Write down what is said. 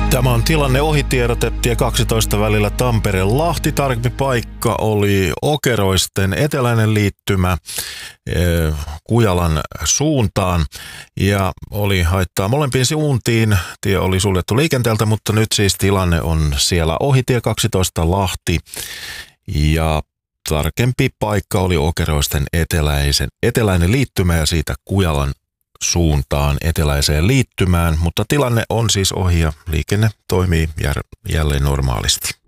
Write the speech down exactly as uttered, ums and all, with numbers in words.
Tämä on tilanne ohitiedote tie kaksitoista välillä Tampere-Lahti. Tarkempi paikka oli Okeroisten eteläinen liittymä eh, Kujalan suuntaan ja oli haittaa molempiin suuntiin. Tie oli suljettu liikenteeltä, mutta nyt siis tilanne on siellä ohitie kaksitoista Lahti ja tarkempi paikka oli Okeroisten eteläisen, eteläinen liittymä ja siitä Kujalan suuntaan eteläiseen liittymään, mutta tilanne on siis ohi ja liikenne toimii jälleen normaalisti.